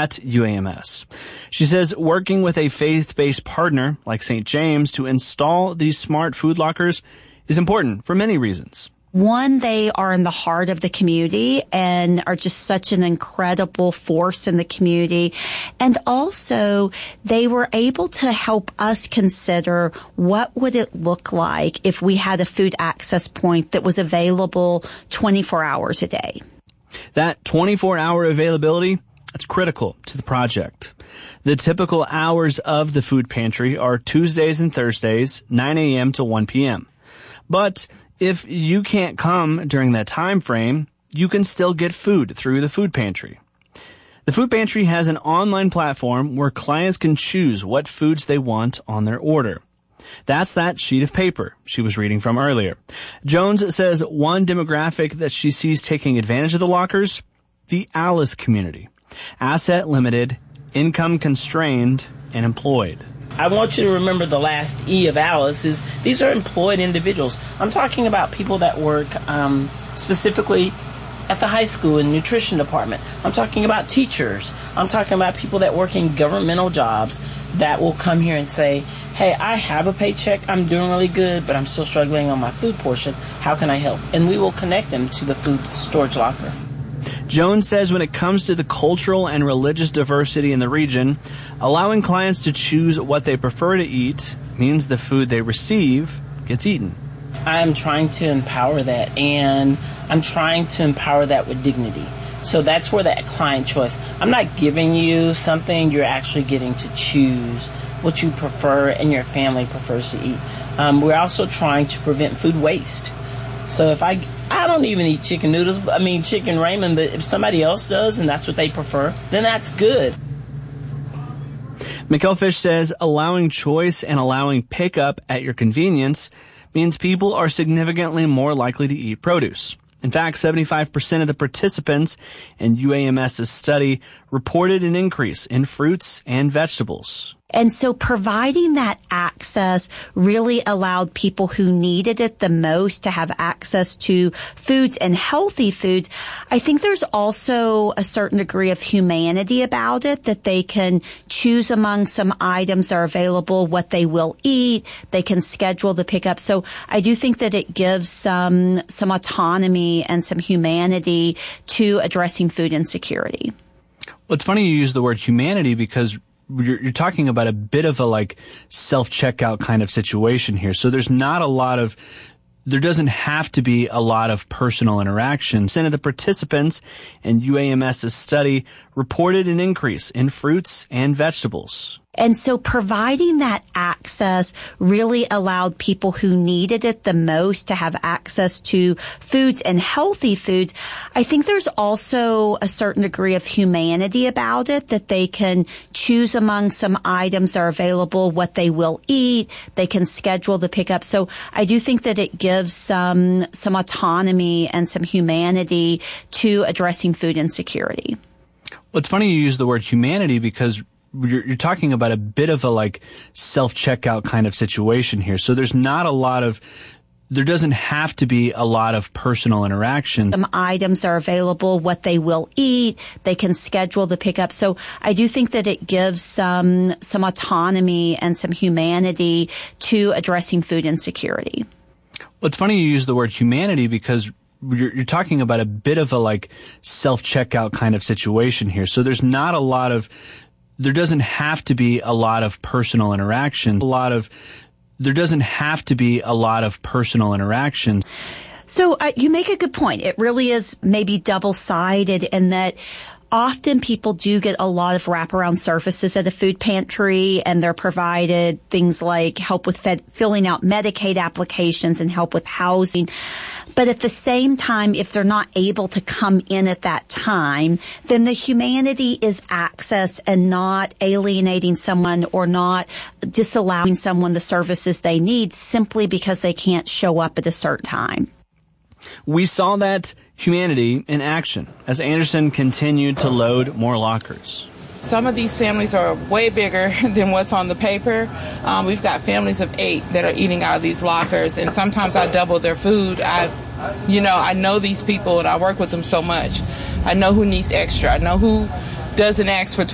at UAMS. She says working with a faith-based partner like St. James to install these smart food lockers is important for many reasons. One, they are in the heart of the community and are just such an incredible force in the community. And also, they were able to help us consider what would it look like if we had a food access point that was available 24 hours a day. That 24-hour availability, that's critical to the project. The typical hours of the food pantry are Tuesdays and Thursdays, 9 a.m. to 1 p.m. But if you can't come during that time frame, you can still get food through the food pantry. The food pantry has an online platform where clients can choose what foods they want on their order. That's that sheet of paper she was reading from earlier. Jones says one demographic that she sees taking advantage of the lockers, the Alice community. Asset limited, income constrained, and employed. I want you to remember the last E of Alice is these are employed individuals. I'm talking about people that work specifically at the high school and nutrition department. I'm talking about teachers. I'm talking about people that work in governmental jobs that will come here and say, hey, I have a paycheck, I'm doing really good, but I'm still struggling on my food portion. How can I help? And we will connect them to the food storage locker. Jones says when it comes to the cultural and religious diversity in the region, allowing clients to choose what they prefer to eat means the food they receive gets eaten. I'm trying to empower that, and I'm trying to empower that with dignity. So that's where that client choice. I'm not giving you something, you're actually getting to choose what you prefer and your family prefers to eat. We're also trying to prevent food waste. So if I don't even eat chicken noodles, chicken ramen, but if somebody else does and that's what they prefer, then that's good. McElfish says allowing choice and allowing pickup at your convenience means people are significantly more likely to eat produce. In fact, 75% of the participants in UAMS's study reported an increase in fruits and vegetables. And so providing that access really allowed people who needed it the most to have access to foods and healthy foods. I think there's also a certain degree of humanity about it, that they can choose among some items that are available, what they will eat. They can schedule the pickup. So I do think that it gives some autonomy and some humanity to addressing food insecurity. Well, it's funny you use the word humanity because you're talking about a bit of a self-checkout kind of situation here. So there doesn't have to be a lot of personal interaction. Some of the participants in UAMS's study reported an increase in fruits and vegetables. And so providing that access really allowed people who needed it the most to have access to foods and healthy foods. I think there's also a certain degree of humanity about it, that they can choose among some items that are available, what they will eat. They can schedule the pickup. So I do think that it gives some autonomy and some humanity to addressing food insecurity. Well, it's funny you use the word humanity because you're talking about a bit of a self-checkout kind of situation here. So there doesn't have to be a lot of personal interaction. Some items are available, what they will eat. They can schedule the pickup. So I do think that it gives some autonomy and some humanity to addressing food insecurity. Well, it's funny you use the word humanity because you're talking about a bit of a self-checkout kind of situation here. So there doesn't have to be a lot of personal interaction. There doesn't have to be a lot of personal interaction. So you make a good point. It really is maybe double-sided in that often people do get a lot of wraparound services at a food pantry, and they're provided things like help with filling out Medicaid applications and help with housing. But at the same time, if they're not able to come in at that time, then the humanity is access and not alienating someone or not disallowing someone the services they need simply because they can't show up at a certain time. We saw that humanity in action as Anderson continued to load more lockers. Some of these families are way bigger than what's on the paper. We've got families of 8 that are eating out of these lockers, and sometimes I double their food. I know these people, and I work with them so much. I know who needs extra. I know who doesn't ask for